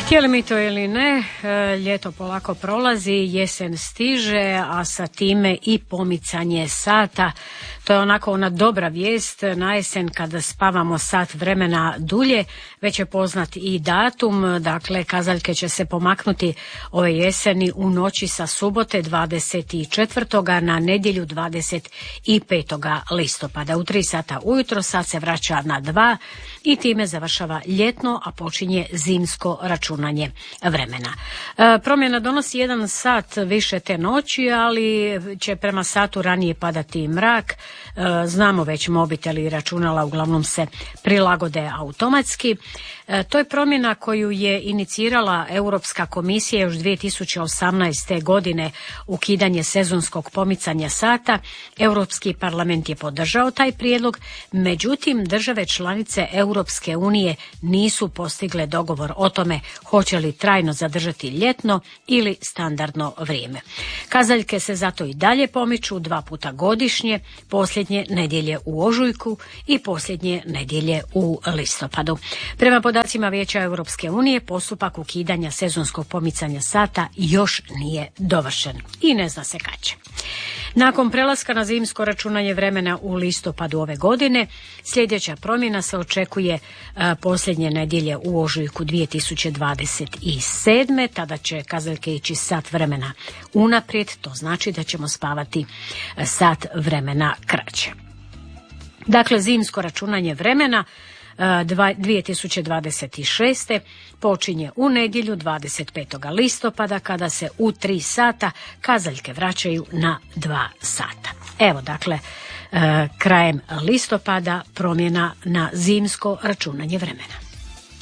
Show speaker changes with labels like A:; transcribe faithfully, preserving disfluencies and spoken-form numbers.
A: Htjeli mi to ili ne, ljeto polako prolazi, jesen stiže, a sa time i pomicanje sata. To je onako ona dobra vijest na jesen kada spavamo sat vremena dulje, već je poznat i datum, dakle kazaljke će se pomaknuti ove jeseni u noći sa subote dvadeset četvrtog na nedjelju dvadeset petog listopada. U tri sata ujutro sat se vraća na dva i time završava ljetno, a počinje zimsko računanje vremena. E, promjena donosi jedan sat više te noći, ali će prema satu ranije padati mrak. E, znamo već mobiteli i računala uglavnom se prilagode automatski. E, to je promjena koju je inicirala Europska komisija još dvije tisuće osamnaeste. godine, ukidanje sezonskog pomicanja sata. Europski parlament je podržao taj prijedlog, međutim države članice Europske unije nisu postigle dogovor o tome hoće li trajno zadržati ljetno ili standardno vrijeme. Kazaljke se zato i dalje pomiču dva puta godišnje, posljednje nedjelje u ožujku i posljednje nedjelje u listopadu. Prema podacima Vijeća Europske unije, postupak ukidanja sezonskog pomicanja sata još nije dovršen i ne zna se kad će. Nakon prelaska na zimsko računanje vremena u listopadu ove godine, sljedeća promjena se očekuje a, posljednje nedjelje u ožujku dvije tisuće dvadeset sedme. Tada će kazaljke ići sat vremena unaprijed, to znači da ćemo spavati sat vremena kraće. Dakle, zimsko računanje vremena dvije tisuće dvadeset šeste. počinje u nedjelju dvadeset petog listopada kada se u tri sata kazaljke vraćaju na dva sata. Evo dakle, krajem listopada promjena na zimsko računanje vremena.